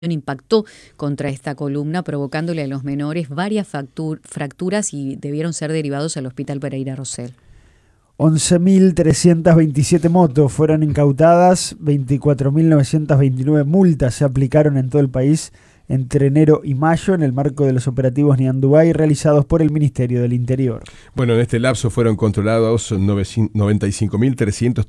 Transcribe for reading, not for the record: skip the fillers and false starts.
impactó contra esta columna, provocándole a los menores varias fracturas y debieron ser derivados al Hospital Pereira Rosell. 11.327 motos fueron incautadas, 24.929 multas se aplicaron en todo el país entre enero y mayo en el marco de los operativos Ñandubay realizados por el Ministerio del Interior. Bueno, en este lapso fueron controlados 95.300